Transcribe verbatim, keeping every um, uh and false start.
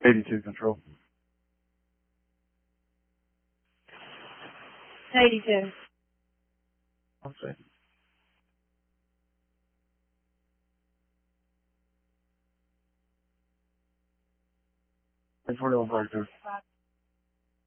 eighty-two control. eighty-two. One second. It's forty-one forty-two.